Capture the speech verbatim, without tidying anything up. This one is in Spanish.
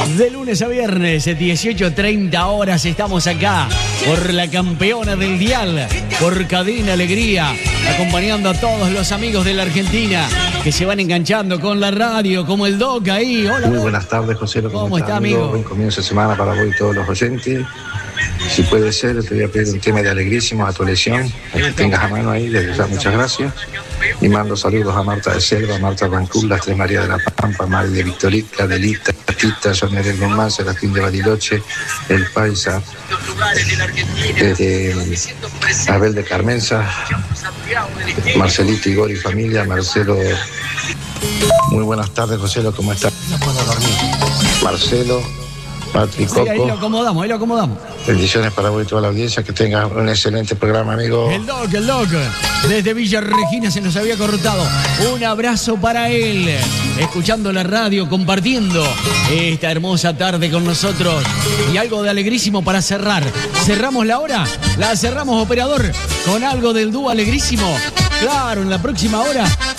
De lunes a viernes, dieciocho treinta horas, estamos acá por la campeona del dial, por Cadena Alegría, acompañando a todos los amigos de la Argentina que se van enganchando con la radio, como el Doc ahí. Hola. Muy buenas tardes, José. ¿Cómo, ¿Cómo está, amigo? amigo? Buen comienzo de semana para vos y todos los oyentes. Si puede ser, te voy a pedir un tema de Alegrísimos a tu elección, que tengas a mano ahí, desde ya muchas gracias. Y mando saludos a Marta de Selva, Marta Rancul, las Tres Marías de la Pampa, Mari de Victorita, Adelita, Tita, Jonerel Gomán, Serafín de Bariloche, El Paisa, eh, Abel de Carmenza, Marcelito, Igor y familia, Marcelo. Muy buenas tardes, José, ¿cómo estás? No puedo dormir. Marcelo, Patrick, sí, ahí lo acomodamos, ahí lo acomodamos. Bendiciones para vos y toda la audiencia, que tengas un excelente programa, amigo. El Doc, el Doc, desde Villa Regina se nos había cortado. Un abrazo para él, escuchando la radio, compartiendo esta hermosa tarde con nosotros. Y algo de Alegrísimo para cerrar. ¿Cerramos la hora? La cerramos, operador, con algo del dúo Alegrísimo. Claro, en la próxima hora